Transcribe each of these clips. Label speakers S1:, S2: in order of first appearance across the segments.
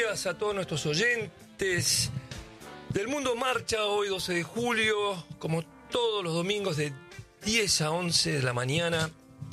S1: días a todos nuestros oyentes del Mundo Marcha, hoy 12 de julio, como todos los domingos de 10 a 11 de la mañana,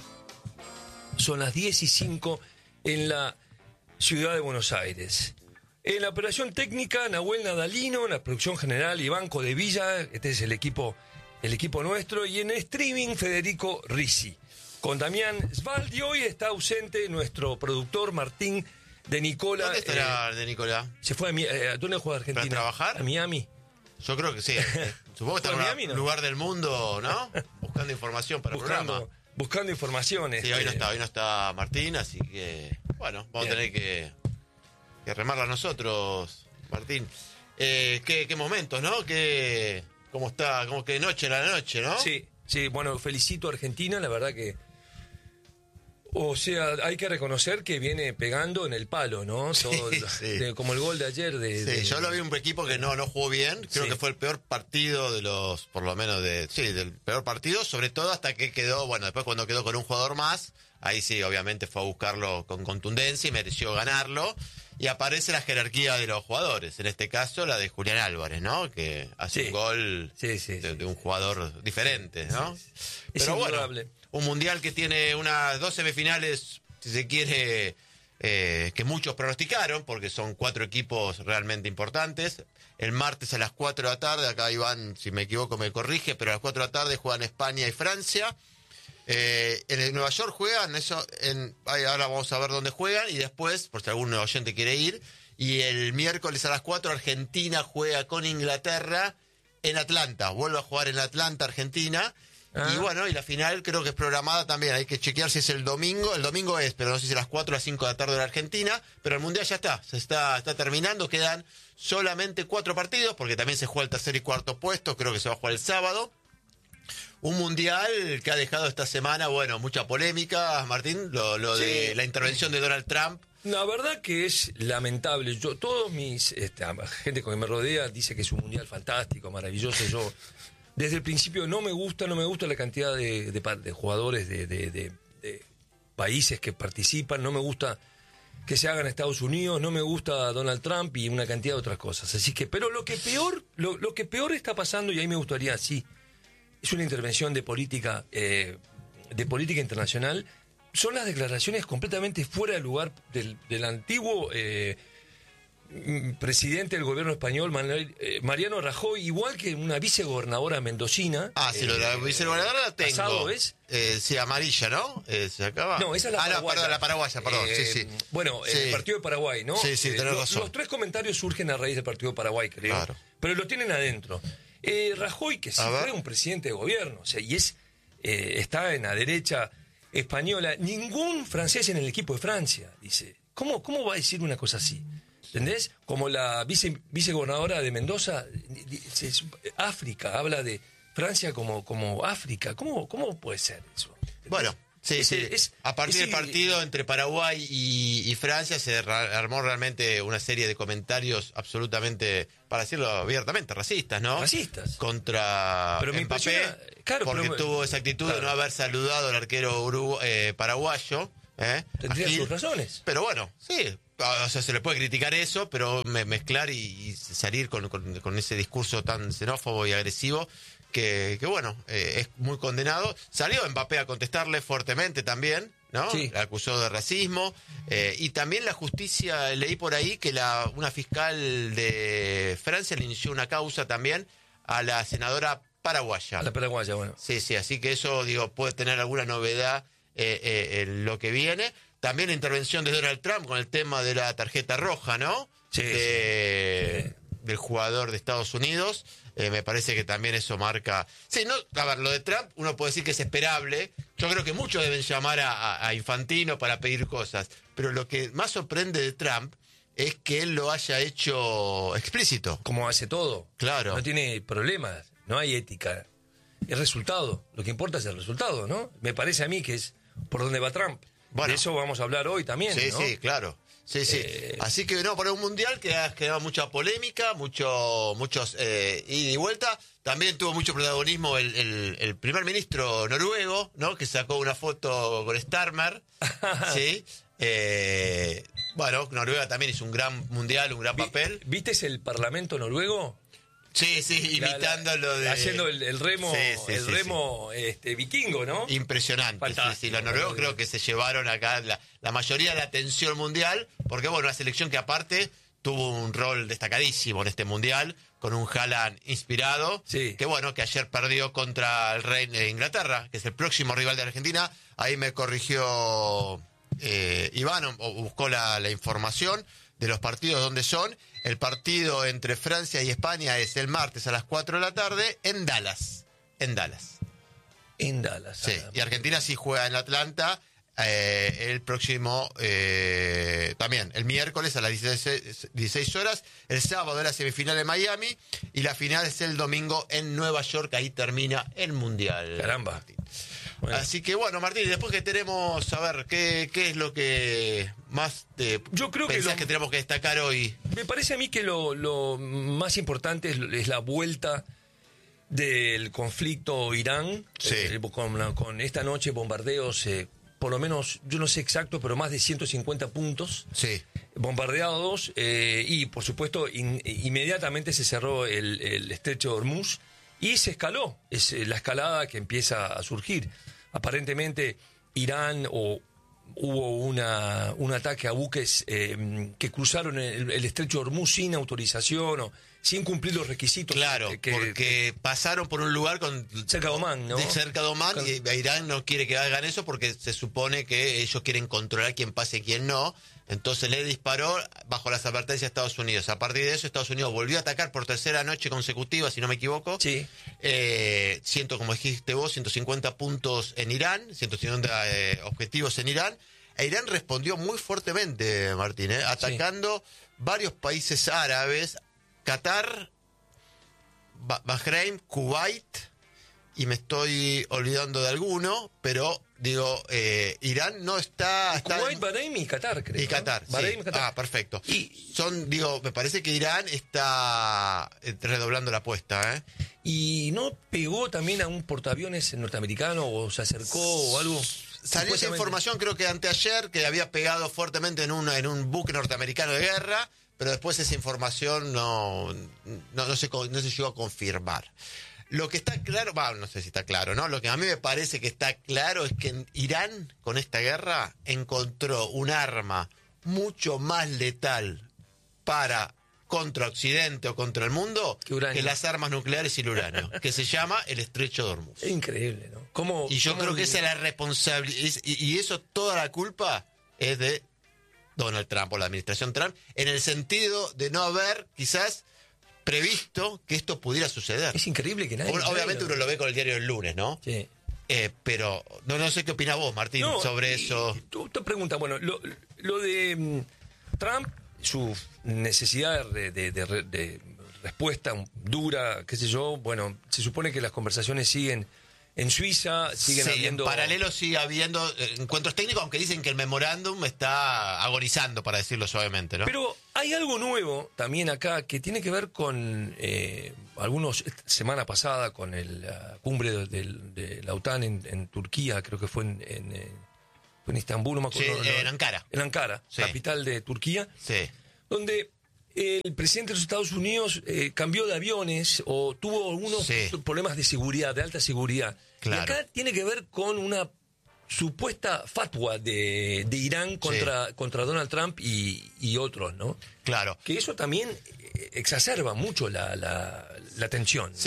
S1: son las 10:05 en la ciudad de Buenos Aires. En la operación técnica, Nahuel Nadalino, en la producción general, Iván Codevilla, este es el equipo nuestro, y en streaming, Federico Risi. Con Damián Svaldi, hoy está ausente nuestro productor Martín de Nicola.
S2: ¿Dónde estará de Nicola?
S1: Se fue ¿a dónde juega Argentina?
S2: ¿Para trabajar?
S1: A Miami.
S2: Yo creo que sí. Supongo que está en
S1: Miami,
S2: un
S1: ¿no?
S2: lugar del mundo, ¿no? Buscando información para el programa.
S1: Buscando informaciones.
S2: Sí, hoy no está Martín, así que, bueno, vamos a tener que remarla nosotros, Martín. ¿Qué momentos, ¿no? ¿Cómo está? Como que noche en la noche, ¿no?
S1: Sí, bueno, felicito a Argentina, la verdad que... O sea, hay que reconocer que viene pegando en el palo, ¿no? Todo,
S2: sí.
S1: Como el gol de ayer
S2: yo lo vi un equipo que no jugó bien. Creo que fue el peor partido de los, por lo menos del peor partido, sobre todo hasta que quedó, bueno, después cuando quedó con un jugador más, ahí sí, obviamente fue a buscarlo con contundencia y mereció ganarlo. Y aparece la jerarquía de los jugadores, en este caso la de Julián Álvarez, ¿no? Que hace un gol de un jugador diferente, ¿no?
S1: Sí.
S2: Pero bueno,
S1: indudable.
S2: Un mundial que tiene unas 2 semifinales, si se quiere, que muchos pronosticaron, porque son 4 equipos realmente importantes. El martes a las 4 de la tarde, acá Iván, si me equivoco me corrige, pero a las 4 de la tarde juegan España y Francia. En el Nueva York juegan, ahora vamos a ver dónde juegan, y después, por si algún oyente quiere ir, y el miércoles a las 4 Argentina juega con Inglaterra en Atlanta, vuelve a jugar en Atlanta, Argentina, y bueno, y la final creo que es programada también, hay que chequear si es el domingo es, pero no sé si es a las 4 o las 5 de la tarde de la Argentina, pero el Mundial ya está terminando, quedan solamente 4 partidos, porque también se juega el tercer y cuarto puesto, creo que se va a jugar el sábado. Un mundial que ha dejado esta semana, bueno, mucha polémica, Martín, lo de la intervención de Donald Trump. La
S1: verdad que es lamentable. Todos gente con que me rodea dice que es un mundial fantástico, maravilloso. Yo, desde el principio, no me gusta la cantidad de jugadores de países que participan, no me gusta que se haga en Estados Unidos, no me gusta Donald Trump y una cantidad de otras cosas. Así que, pero lo que peor está pasando, y ahí me gustaría, es una intervención de política internacional, son las declaraciones completamente fuera de lugar del antiguo presidente del gobierno español, Mariano Rajoy, igual que una vicegobernadora mendocina.
S2: Sí, lo de la vicegobernadora la tengo.
S1: Pasado, ¿ves?
S2: Sí, amarilla, ¿no? Se acaba.
S1: No, esa es la paraguaya.
S2: No, la paraguaya, perdón. Sí.
S1: Bueno, el partido de Paraguay, ¿no?
S2: Sí, tenés razón.
S1: Los 3 comentarios surgen a raíz del partido de Paraguay, creo.
S2: Claro.
S1: Pero lo tienen adentro. Rajoy, que sí fue un presidente de gobierno, o sea, y está en la derecha española, ningún francés en el equipo de Francia, dice. ¿Cómo va a decir una cosa así? ¿Entendés? Como la vicegobernadora de Mendoza, África, habla de Francia como África. ¿Cómo puede ser eso? ¿Entendés?
S2: Bueno, a partir del partido entre Paraguay y Francia se armó realmente una serie de comentarios absolutamente, para decirlo abiertamente, racistas, ¿no?
S1: Racistas.
S2: Contra Mbappé, porque tuvo esa actitud de no haber saludado al arquero paraguayo.
S1: Tendría sus razones.
S2: Pero bueno, sí. O sea, se le puede criticar eso, pero mezclar y salir con ese discurso tan xenófobo y agresivo que bueno, es muy condenado. Salió Mbappé a contestarle fuertemente también, ¿no?
S1: Sí.
S2: La acusó de racismo. Y también la justicia, leí por ahí que una fiscal de Francia le inició una causa también a la senadora paraguaya.
S1: A la paraguaya, bueno.
S2: Sí, así que eso, puede tener alguna novedad en lo que viene. También la intervención de Donald Trump con el tema de la tarjeta roja, ¿no?
S1: Sí.
S2: Del jugador de Estados Unidos. Me parece que también eso marca... Sí, no, a ver, lo de Trump uno puede decir que es esperable. Yo creo que muchos deben llamar a Infantino para pedir cosas. Pero lo que más sorprende de Trump es que él lo haya hecho explícito.
S1: Como hace todo.
S2: Claro.
S1: No tiene problemas, no hay ética. El resultado, lo que importa es el resultado, ¿no? Me parece a mí que es por donde va Trump. Bueno, de eso vamos a hablar hoy también, ¿no?
S2: Sí, claro. Sí. Así que no, para un mundial que ha generado mucha polémica, muchos ida y vuelta. También tuvo mucho protagonismo el primer ministro noruego, ¿no? Que sacó una foto con Starmer. Sí. Bueno, Noruega también hizo un gran mundial, un gran papel.
S1: ¿Viste el Parlamento noruego?
S2: Sí, imitando lo de...
S1: Haciendo el remo, remo vikingo, ¿no?
S2: Impresionante. Sí. Los noruegos creo que se llevaron acá la mayoría de la atención mundial, porque bueno, una selección que aparte tuvo un rol destacadísimo en este mundial, con un Haaland inspirado, que bueno, que ayer perdió contra el Rey de Inglaterra, que es el próximo rival de Argentina. Ahí me corrigió Iván, o buscó la información de los partidos donde son. El partido entre Francia y España es el martes a las 4 de la tarde en Dallas. En Dallas. Sí, y Argentina sí juega en Atlanta el próximo, también, el miércoles a las 16 horas. El sábado es la semifinal en Miami y la final es el domingo en Nueva York. Ahí termina el Mundial.
S1: Caramba.
S2: Martín. Bueno. Así que bueno, Martín, después que tenemos, a ver, ¿qué es lo que más
S1: yo creo
S2: pensás que tenemos que destacar hoy?
S1: Me parece a mí que lo más importante es la vuelta del conflicto Irán, con esta noche bombardeos, por lo menos, yo no sé exacto, pero más de 150 puntos bombardeados, y por supuesto inmediatamente se cerró el estrecho de Hormuz y se escaló, es la escalada que empieza a surgir. Aparentemente Irán hubo un ataque a buques que cruzaron el estrecho de Hormuz sin autorización o sin cumplir los requisitos.
S2: Claro, porque pasaron por un lugar
S1: cerca de Omán, ¿no?
S2: Cerca de Omán, y Irán no quiere que hagan eso porque se supone que ellos quieren controlar quién pasa y quién no. Entonces le disparó bajo las advertencias de Estados Unidos. A partir de eso, Estados Unidos volvió a atacar por tercera noche consecutiva, si no me equivoco.
S1: Sí.
S2: Como dijiste vos, 150 puntos en Irán, 150 objetivos en Irán. E Irán respondió muy fuertemente, Martín, atacando varios países árabes, Qatar, Bahrein, Kuwait, y me estoy olvidando de alguno, pero digo, Irán no está...
S1: Kuwait, Bahrein y Qatar, creo.
S2: Y Qatar,
S1: ¿no? Bahrein,
S2: sí.
S1: Qatar.
S2: Ah, perfecto. Me parece que Irán está redoblando la apuesta,
S1: ¿Y no pegó también a un portaaviones norteamericano o se acercó o algo?
S2: Salió esa información, creo que anteayer, que había pegado fuertemente en un buque norteamericano de guerra, pero después esa información no se llegó a confirmar. Lo que está claro, no sé si está claro, ¿no? Lo que a mí me parece que está claro es que Irán, con esta guerra, encontró un arma mucho más letal contra Occidente o contra el mundo que las armas nucleares y el uranio, que se llama el Estrecho de Hormuz.
S1: Es increíble, ¿no?
S2: Y yo creo que esa es la responsabilidad, y eso, toda la culpa es de Donald Trump o la administración Trump, en el sentido de no haber quizás previsto que esto pudiera suceder.
S1: Es increíble que nadie...
S2: Obviamente uno lo ve con el diario del lunes, ¿no?
S1: Sí.
S2: Pero no sé qué opinás vos, Martín, sobre eso.
S1: Tú te preguntas, bueno, lo de Trump, su necesidad de respuesta dura, qué sé yo, bueno, se supone que las conversaciones siguen en Suiza, siguen habiendo...
S2: En paralelo sigue habiendo encuentros técnicos, aunque dicen que el memorándum está agonizando, para decirlo suavemente, ¿no?
S1: Pero hay algo nuevo también acá que tiene que ver con semana pasada con la cumbre de la OTAN en Turquía, creo que fue en Istambul, no me acuerdo.
S2: Sí, en Ankara.
S1: En Ankara, capital de Turquía.
S2: Sí.
S1: Donde el presidente de los Estados Unidos cambió de aviones o tuvo algunos problemas de seguridad, de alta seguridad.
S2: Claro.
S1: Y acá tiene que ver con una supuesta fatwa de Irán contra Donald Trump y otros, ¿no?
S2: Claro.
S1: Que eso también exacerba mucho la tensión, ¿no?
S2: Sí,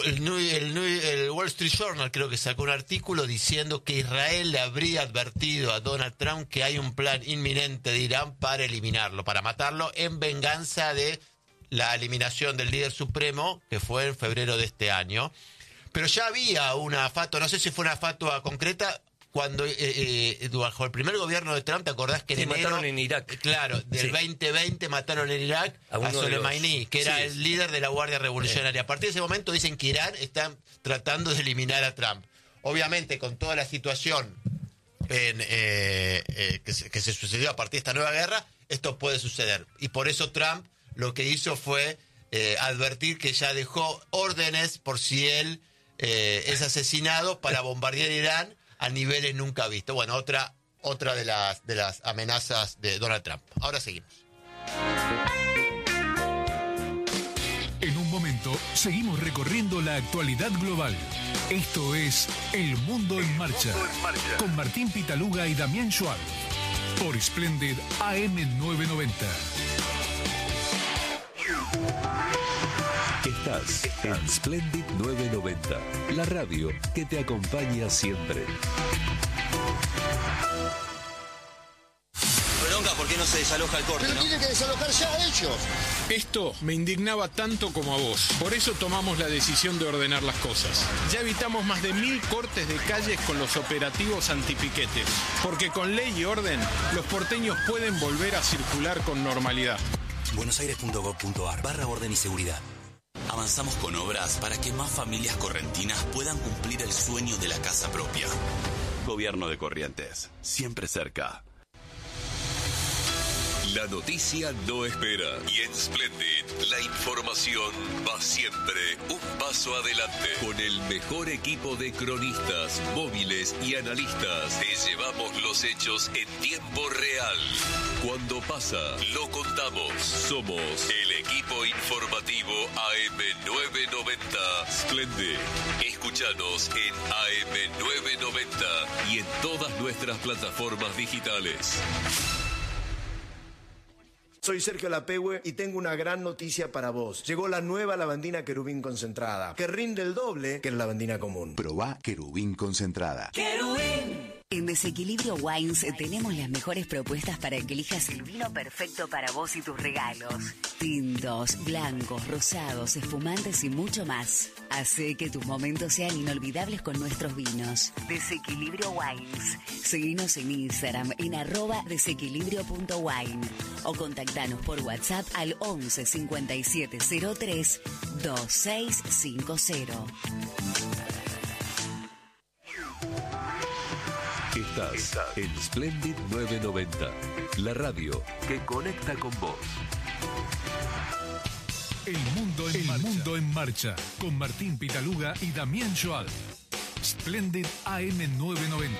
S2: el Wall Street Journal creo que sacó un artículo diciendo que Israel le habría advertido a Donald Trump que hay un plan inminente de Irán para eliminarlo, para matarlo, en venganza de la eliminación del líder supremo, que fue en febrero de este año. Pero ya había una fatua, no sé si fue una fatua concreta, cuando bajo el primer gobierno de Trump, ¿te acordás que en enero,
S1: mataron en Irak?
S2: Claro, del 2020 mataron en Irak a Soleimani, que era el líder de la Guardia Revolucionaria. A partir de ese momento dicen que Irán está tratando de eliminar a Trump. Obviamente, con toda la situación que se sucedió a partir de esta nueva guerra, esto puede suceder. Y por eso Trump lo que hizo fue advertir que ya dejó órdenes por si él es asesinado para bombardear Irán a niveles nunca vistos. Bueno, otra otra de las amenazas de Donald Trump. Ahora seguimos.
S3: En un momento, seguimos recorriendo la actualidad global. Esto es El Mundo en Marcha, con Martín Pitaluga y Damián Schwab, por Splendid AM990.
S4: Estás en Splendid 990, la radio que te acompaña siempre.
S5: Bronca, ¿por qué no se desaloja el corte?
S6: Pero
S5: ¿no?
S6: tienen que desalojar ya ellos.
S7: Esto me indignaba tanto como a vos. Por eso tomamos la decisión de ordenar las cosas. Ya evitamos más de 1000 cortes de calles con los operativos antipiquetes. Porque con ley y orden, los porteños pueden volver a circular con normalidad.
S5: buenosaires.gov.ar/orden y seguridad. Avanzamos con obras para que más familias correntinas puedan cumplir el sueño de la casa propia.
S8: Gobierno de Corrientes, siempre cerca.
S4: La noticia no espera y en Splendid la información va siempre un paso adelante. Con el mejor equipo de cronistas, móviles y analistas, te llevamos los hechos en tiempo real. Cuando pasa, lo contamos. Somos el equipo informativo AM990 Splendid. Escúchanos en AM990 y en todas nuestras plataformas digitales.
S9: Soy Sergio Lapehue y tengo una gran noticia para vos. Llegó la nueva lavandina Querubín concentrada, que rinde el doble que la lavandina común.
S8: Probá Querubín concentrada.
S10: ¡Querubín! En Desequilibrio Wines tenemos las mejores propuestas para que elijas el vino perfecto para vos y tus regalos. Tintos, blancos, rosados, espumantes y mucho más. Hace que tus momentos sean inolvidables con nuestros vinos. Desequilibrio Wines. Seguinos en Instagram en @desequilibrio.wine o contactanos por WhatsApp al 11 57 03 2650.
S4: Estás en Splendid 990, la radio que conecta con vos.
S3: El Mundo en Marcha, con Martín Pitaluga y Damián Schwab. Splendid AM990.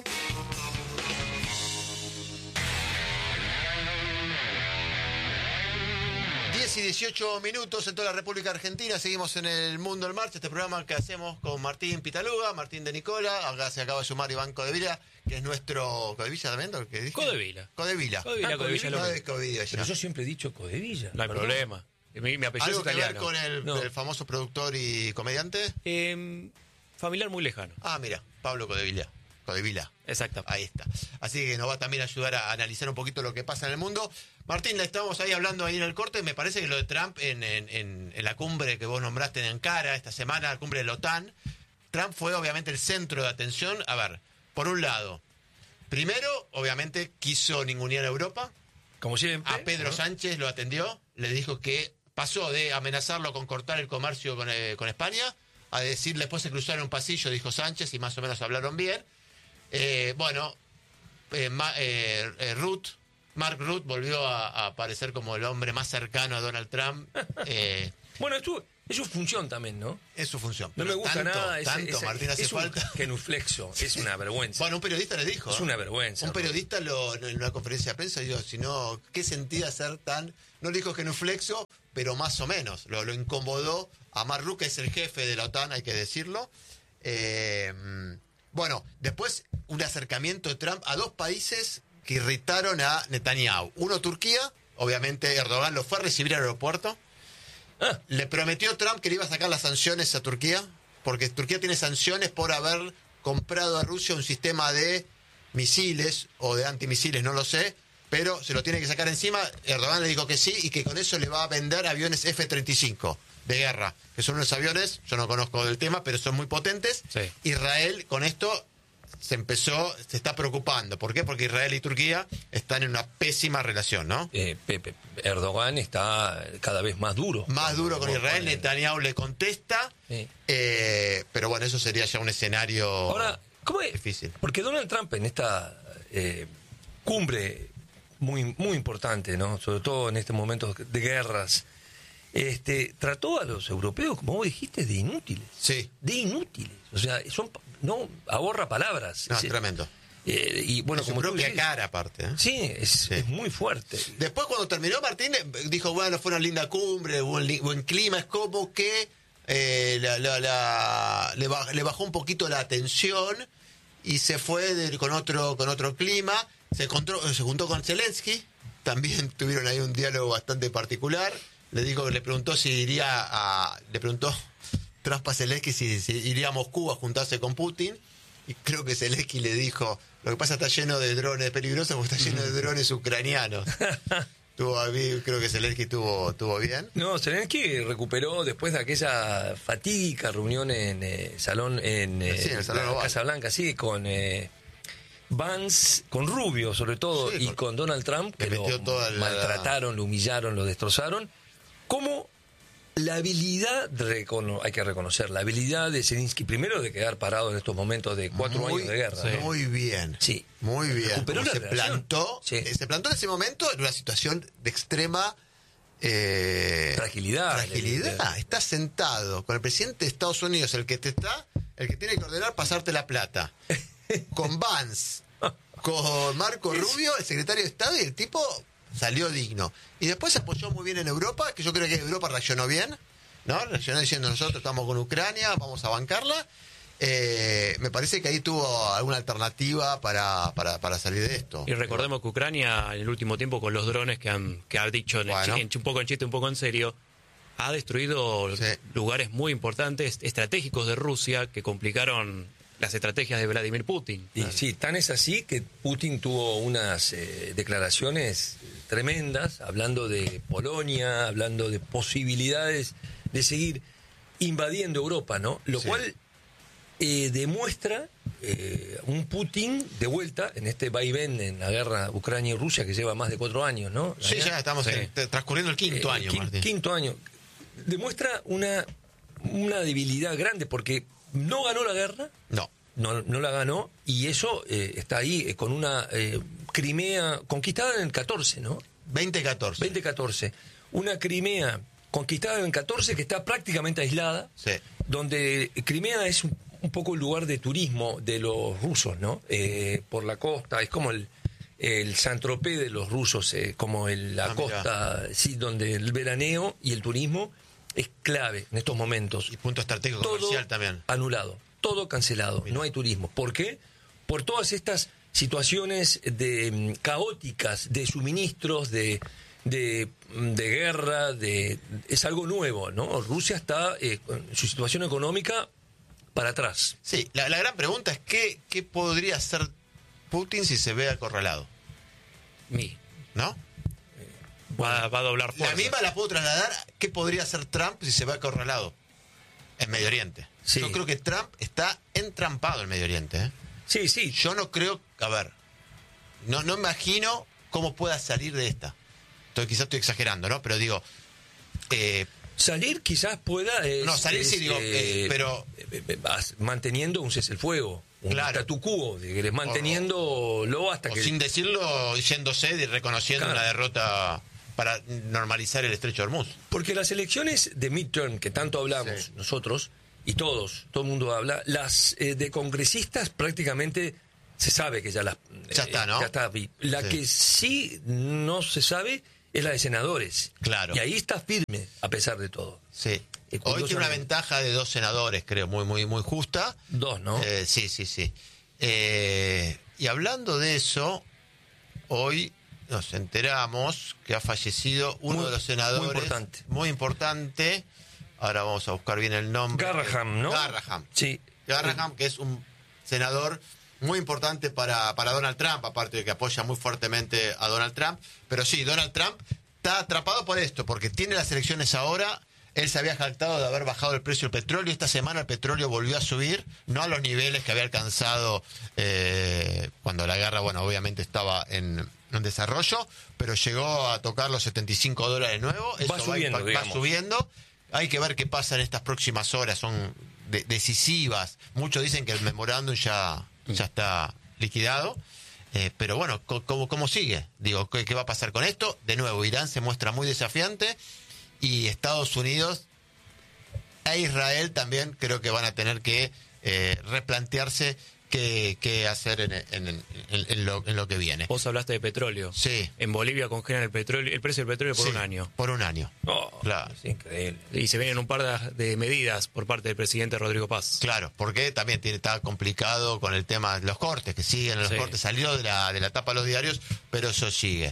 S2: Y 18 minutos en toda la República Argentina. Seguimos en El Mundo en Marcha, este programa que hacemos con Martín Pitaluga, Martín de Nicola. Acá se acaba de sumar Iván Codevila, que es nuestro... ¿Codevilla también? ¿Lo que dije?
S1: Codevila.
S2: Codevila.
S1: Codevilla.
S2: No es Codevilla.
S1: Pero yo siempre he dicho Codevilla.
S7: No hay problema.
S1: Mi apellido
S2: ¿Algo
S1: es
S2: que
S1: italiano.
S2: ver con el famoso productor y comediante?
S1: Familiar muy lejano.
S2: Ah, mira, Pablo Codevila.
S1: Exacto.
S2: Ahí está. Así que nos va también a ayudar a analizar un poquito lo que pasa en el mundo. Martín, le estábamos ahí hablando ahí en el corte. Me parece que lo de Trump en la cumbre que vos nombraste en Ankara esta semana, la cumbre de la OTAN, Trump fue obviamente el centro de atención. A ver, por un lado, primero, obviamente quiso ningunear a Europa.
S1: Como siempre.
S2: A Pedro Sánchez lo atendió, le dijo que pasó de amenazarlo con cortar el comercio con España a decirle, después se cruzaron un pasillo, dijo Sánchez, y más o menos hablaron bien. Mark Rutte volvió a aparecer como el hombre más cercano a Donald Trump.
S1: Bueno, es su función también, ¿no?
S2: Es su función.
S1: No me gusta nada.
S2: Martín, hace falta.
S1: Genuflexo, es una vergüenza.
S2: Bueno, un periodista le dijo.
S1: Es una vergüenza.
S2: Un periodista en una conferencia de prensa dijo, si no, ¿qué sentía ser tan... No le dijo genuflexo, pero más o menos. Lo incomodó a Mark Rutte, que es el jefe de la OTAN, hay que decirlo. Bueno, después un acercamiento de Trump a dos países que irritaron a Netanyahu. Uno, Turquía. Obviamente Erdogan lo fue a recibir al aeropuerto. Le prometió Trump que le iba a sacar las sanciones a Turquía, porque Turquía tiene sanciones por haber comprado a Rusia un sistema de misiles o de antimisiles, no lo sé, pero se lo tiene que sacar encima. Erdogan le dijo que sí y que con eso le va a vender aviones F-35 de guerra, que son unos aviones, yo no conozco del tema, pero son muy potentes.
S1: Sí.
S2: Israel con esto se está preocupando. ¿Por qué? Porque Israel y Turquía están en una pésima relación, ¿no?
S1: Erdogan está cada vez más duro.
S2: Más duro con Israel, Netanyahu le contesta,
S1: Sí.
S2: Pero bueno, eso sería ya un escenario
S1: Ahora, ¿cómo es?
S2: difícil.
S1: Porque Donald Trump en esta cumbre muy, muy importante, ¿no? Sobre todo en estos momentos de guerras, trató a los europeos, como vos dijiste, de inútiles.
S2: Sí.
S1: De inútiles. O sea, no ahorra palabras.
S2: No, es tremendo.
S1: Y bueno,
S2: como su propia cara, aparte.
S1: Sí, es muy fuerte.
S2: Después, cuando terminó, Martín dijo, bueno, fue una linda cumbre, buen clima. Es como que le bajó un poquito la tensión y se fue con otro clima. Se juntó con Zelensky. También tuvieron ahí un diálogo bastante particular. Le preguntó si le preguntó Trump a Zelensky si iría a Moscú a juntarse con Putin. Y creo que Zelensky le dijo, lo que pasa está lleno de drones peligrosos porque está lleno de drones ucranianos. Creo que Zelensky estuvo bien.
S1: No, Zelensky recuperó después de aquella fatídica reunión en el salón la Casa Blanca, sí, con Vance, con Rubio sobre todo, sí, y con Donald Trump, que lo maltrataron, lo humillaron, lo destrozaron. Como la habilidad, hay que reconocer, la habilidad de Zelensky, primero de quedar parado en estos momentos de 4 años de guerra.
S2: Sí. ¿No? Muy bien.
S1: Sí.
S2: Muy bien.
S1: Recuperó la
S2: se plantó en ese momento en una situación de extrema
S1: fragilidad.
S2: Está sentado con el presidente de Estados Unidos, el que tiene que ordenar pasarte la plata. Con Vance, con Marco Rubio, el secretario de Estado, y el tipo salió digno. Y después se apoyó muy bien en Europa, que yo creo que Europa reaccionó bien, ¿no? Reaccionó diciendo, nosotros estamos con Ucrania, vamos a bancarla. Me parece que ahí tuvo alguna alternativa para salir de esto.
S6: Y recordemos que Ucrania, en el último tiempo, con los drones que ha dicho, un poco en chiste, un poco en serio, ha destruido lugares muy importantes, estratégicos de Rusia, que complicaron las estrategias de Vladimir Putin.
S1: Y sí, tan es así que Putin tuvo unas declaraciones tremendas, hablando de Polonia, hablando de posibilidades de seguir invadiendo Europa, ¿no? Lo cual demuestra un Putin de vuelta en este vaivén en la guerra Ucrania y Rusia que lleva más de 4 años, ¿no?
S2: Sí, ya estamos transcurriendo el quinto año, Martín.
S1: Quinto año. Demuestra una debilidad grande porque no ganó la guerra. No la ganó, y eso está ahí con una Crimea conquistada en el 14, ¿no? 2014. Una Crimea conquistada en el 14 que está prácticamente aislada, donde Crimea es un poco el lugar de turismo de los rusos, ¿no? Por la costa, es como el Saint-Tropez de los rusos, como la costa, sí, donde el veraneo y el turismo es clave en estos momentos.
S2: Y punto estratégico comercial también.
S1: Anulado. Todo cancelado, no hay turismo. ¿Por qué? Por todas estas situaciones caóticas de suministros, de guerra, es algo nuevo, ¿no? Rusia está en su situación económica para atrás.
S2: Sí, la gran pregunta es ¿qué podría hacer Putin si se ve acorralado? ¿No?
S6: Va a doblar fuerza.
S2: La misma la puedo trasladar. ¿Qué podría hacer Trump si se ve acorralado en Medio Oriente? Sí. Yo creo que Trump está entrampado en Medio Oriente.
S1: Sí.
S2: Yo no creo... A ver, no imagino cómo pueda salir de esta. Quizás estoy exagerando, ¿no? Pero digo...
S1: salir quizás pueda...
S2: salir sí, digo, pero...
S1: manteniendo un cese el fuego. Un statu quo, manteniéndolo hasta que...
S2: sin decirlo, yéndose y reconociendo una derrota para normalizar el estrecho de Hormuz.
S1: Porque las elecciones de midterm, que tanto hablamos nosotros, y todo el mundo habla, las de congresistas prácticamente se sabe que ya
S2: está, ¿no?
S1: Ya está. La que sí no se sabe es la de senadores.
S2: Claro.
S1: Y ahí está firme, a pesar de todo.
S2: Sí. Hoy tiene una ventaja de 2 senadores, creo, muy justa.
S1: 2, ¿no?
S2: Sí. Y hablando de eso, hoy nos enteramos que ha fallecido uno de los senadores. Muy importante. Ahora vamos a buscar bien el nombre.
S1: Garraham, ¿no?
S2: Garraham.
S1: Sí.
S2: Garraham, que es un senador muy importante para Donald Trump, aparte de que apoya muy fuertemente a Donald Trump. Pero sí, Donald Trump está atrapado por esto, porque tiene las elecciones ahora. Él se había jactado de haber bajado el precio del petróleo. Esta semana el petróleo volvió a subir, no a los niveles que había alcanzado cuando la guerra, obviamente estaba en desarrollo, pero llegó a tocar los $75 de nuevo. Eso va subiendo. Hay que ver qué pasa en estas próximas horas, son decisivas. Muchos dicen que el memorándum ya está liquidado, pero bueno, ¿cómo sigue? Digo, ¿qué va a pasar con esto? De nuevo, Irán se muestra muy desafiante y Estados Unidos e Israel también creo que van a tener que replantearse qué hacer en lo que viene.
S6: Vos hablaste de petróleo.
S2: Sí.
S6: En Bolivia congelan el precio del petróleo por un año.
S2: Por un año.
S1: Claro. Es increíble.
S6: Y se vienen un par de medidas por parte del presidente Rodrigo Paz.
S2: Claro, porque también está complicado con el tema de los cortes, que siguen los cortes. Salió de la tapa de los diarios, pero eso sigue.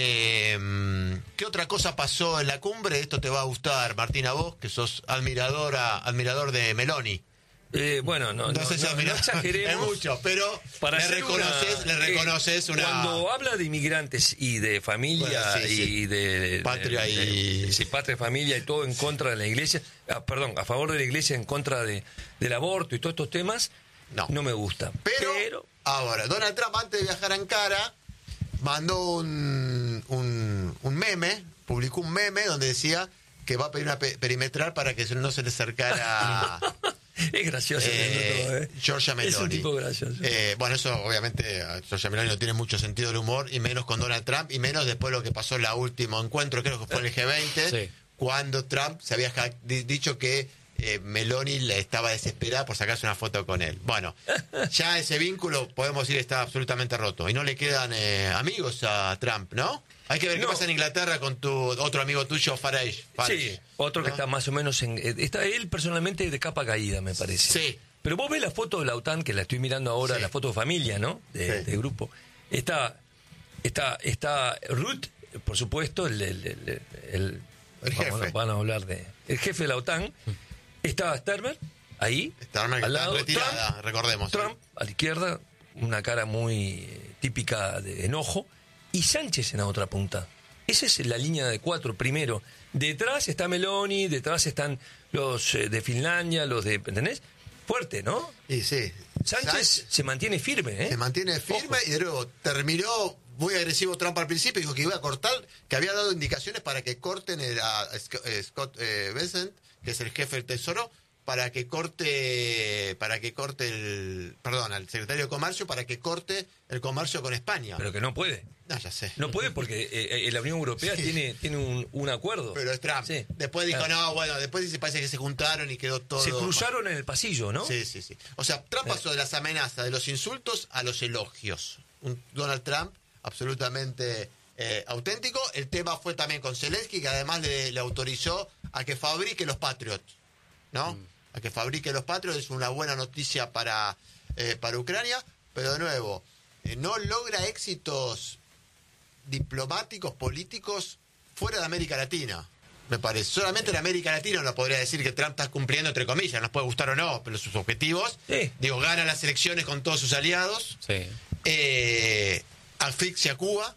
S2: ¿Qué otra cosa pasó en la cumbre? Esto te va a gustar, Martín, a vos, que sos admirador de Meloni.
S1: Bueno, no exageremos.
S2: Es mucho, pero le reconoces una...
S1: Cuando habla de inmigrantes y de familia y de
S2: patria y
S1: patria, familia y todo en contra de la iglesia, a favor de la iglesia, en contra del aborto y todos estos temas, no me gusta.
S2: Pero ahora, Donald Trump, antes de viajar a Ankara, mandó un meme, publicó un meme donde decía que va a pedir una perimetral para que no se le acercara...
S1: Es gracioso.
S2: Giorgia Meloni.
S1: Es un tipo gracioso.
S2: Bueno, eso obviamente Giorgia Meloni no tiene mucho sentido del humor, y menos con Donald Trump, y menos después de lo que pasó en el último encuentro, creo que fue en el G20, cuando Trump se había dicho que Meloni le estaba desesperada por sacarse una foto con él. Bueno, ya ese vínculo podemos decir está absolutamente roto, y no le quedan amigos a Trump, ¿no? Hay que ver qué pasa en Inglaterra con tu otro amigo tuyo, Farage.
S1: Sí, otro que está más o menos está él personalmente de capa caída, me parece.
S2: Sí.
S1: Pero vos ves la foto de la OTAN, que la estoy mirando ahora, la foto de familia, ¿no? De grupo. Está Rutte, por supuesto, el jefe. Van a hablar el jefe de la OTAN. Está Steinmeier, ahí.
S2: Steinmeier,
S1: al lado,
S2: retirada,
S1: Trump,
S2: recordemos.
S1: Trump, a la izquierda, una cara muy típica de enojo. Y Sánchez en la otra punta. Esa es la línea de 4. Primero, detrás está Meloni, detrás están los de Finlandia, los de... ¿Entendés? Fuerte, ¿no?
S2: Y sí.
S1: Sánchez se mantiene firme, ¿eh?
S2: Se mantiene firme. Ojo. Y de nuevo, terminó muy agresivo Trump al principio, dijo que iba a cortar, que había dado indicaciones para que corten a Scott Bessent, que es el jefe del Tesoro, para que corte al secretario de Comercio, para que corte el comercio con España.
S1: Pero que no puede.
S2: No, ya sé.
S1: No puede porque la Unión Europea tiene un acuerdo.
S2: Pero es Trump. Sí. Después dijo, después se parece que se juntaron y quedó todo...
S1: Se cruzaron en el pasillo, ¿no?
S2: Sí. O sea, Trump pasó de las amenazas, de los insultos, a los elogios. Un Donald Trump absolutamente auténtico. El tema fue también con Zelensky, que además le autorizó a que fabrique los Patriots, ¿no? A que fabrique los Patriots. Es una buena noticia para Ucrania, pero de nuevo, no logra éxitos diplomáticos, políticos fuera de América Latina, me parece. Solamente en América Latina uno podría decir que Trump está cumpliendo, entre comillas, nos puede gustar o no, pero sus objetivos, gana las elecciones con todos sus aliados, asfixia a Cuba,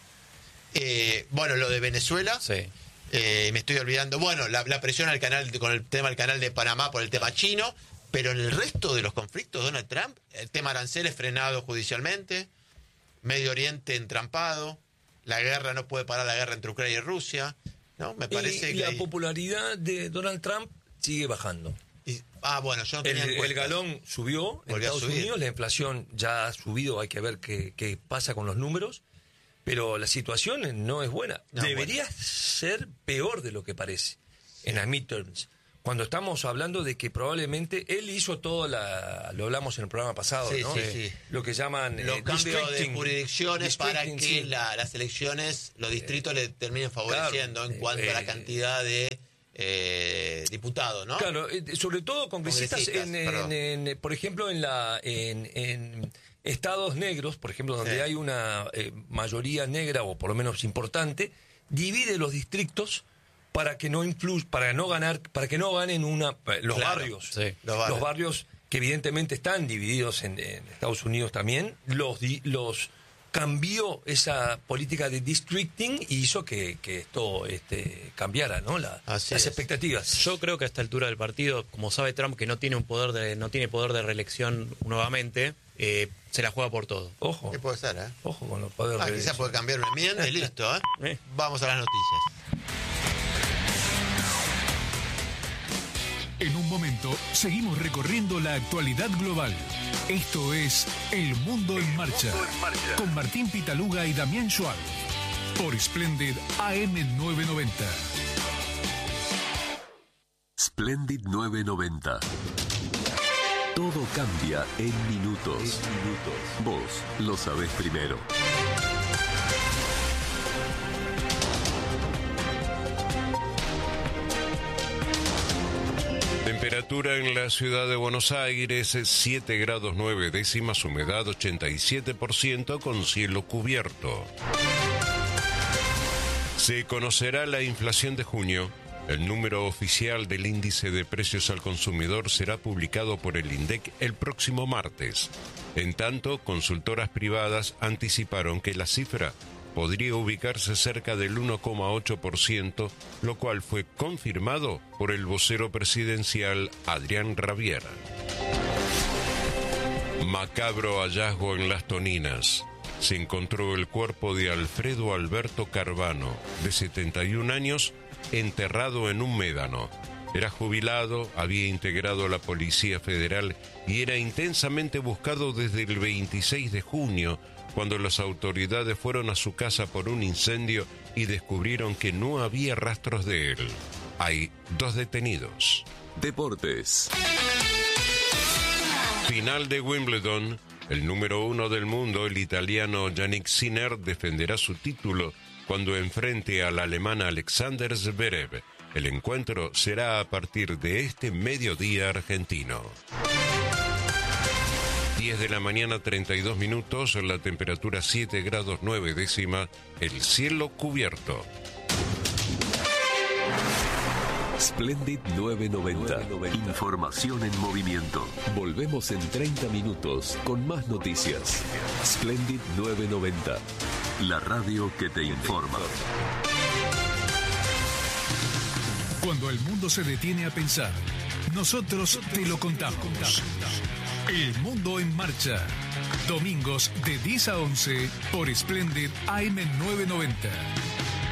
S2: lo de Venezuela, me estoy olvidando, la presión al canal, con el tema del canal de Panamá por el tema chino, pero en el resto de los conflictos, Donald Trump, el tema aranceles frenado judicialmente, Medio Oriente entrampado, la guerra, no puede parar la guerra entre Ucrania y Rusia, ¿no? Me parece
S1: que la popularidad de Donald Trump sigue bajando.
S2: Yo no tenía
S1: el galón subió en Estados Unidos, la inflación ya ha subido, hay que ver qué pasa con los números, pero la situación no es buena. Debería ser peor de lo que parece en las midterms. Cuando estamos hablando de que probablemente él hizo todo lo hablamos en el programa pasado, ¿no?
S2: Sí.
S1: Lo que llaman
S2: los cambios de jurisdicciones para que las elecciones, los distritos le terminen favoreciendo en cuanto a la cantidad de diputados, ¿no?
S1: Claro, sobre todo congresistas por ejemplo, en estados negros, por ejemplo, donde hay una mayoría negra o por lo menos importante, divide los distritos para que no ganen los barrios. Los barrios que evidentemente están divididos en Estados Unidos también, los cambió esa política de districting y hizo que esto cambiara, ¿no? Las expectativas.
S6: Yo creo que a esta altura del partido, como sabe Trump que no tiene poder de reelección nuevamente, se la juega por todo.
S2: Ojo. ¿Qué puede ser,
S1: Ojo con los poderes de reelección.
S2: Quizás puede cambiar una enmienda y listo, Vamos a las noticias.
S3: En un momento, seguimos recorriendo la actualidad global. Esto es El Mundo en Marcha, con Martín Pitaluga y Damián Schwab, por Splendid AM 990.
S4: Splendid 990. Todo cambia en minutos. Vos lo sabés primero. Temperatura en la ciudad de Buenos Aires, 7 grados 9 décimas, humedad 87% con cielo cubierto. Se conocerá la inflación de junio. El número oficial del índice de precios al consumidor será publicado por el INDEC el próximo martes. En tanto, consultoras privadas anticiparon que la cifra podría ubicarse cerca del 1,8%, lo cual fue confirmado por el vocero presidencial Adrián Rabiera. Macabro hallazgo en Las Toninas. Se encontró el cuerpo de Alfredo Alberto Carvano, de 71 años, enterrado en un médano. Era jubilado, había integrado a la Policía Federal y era intensamente buscado desde el 26 de junio, cuando las autoridades fueron a su casa por un incendio y descubrieron que no había rastros de él. Hay 2 detenidos. Deportes. Final de Wimbledon. El número 1 del mundo, el italiano Yannick Sinner, defenderá su título cuando enfrente al alemán Alexander Zverev. El encuentro será a partir de este mediodía argentino. 10 de la mañana, 32 minutos, la temperatura 7 grados 9 décimas, el cielo cubierto. Splendid 990. Información en movimiento. Volvemos en 30 minutos con más noticias. Splendid 990. La radio que te informa.
S3: Cuando el mundo se detiene a pensar, nosotros te lo contamos. El Mundo en Marcha. Domingos de 10 a 11 por Splendid AM 990.